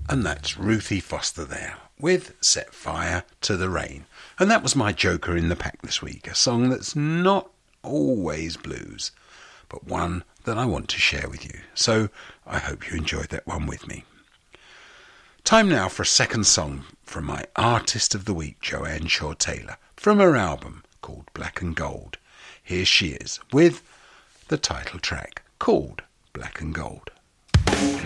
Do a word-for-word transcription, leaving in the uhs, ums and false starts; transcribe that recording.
And that's Ruthie Foster there, with Set Fire to the Rain. And that was my joker in the pack this week, a song that's not always blues, but one that I want to share with you. So I hope you enjoyed that one with me. Time now for a second song from my Artist of the Week, Joanne Shaw Taylor, from her album called Black and Gold. Here she is with the title track called Black and Gold.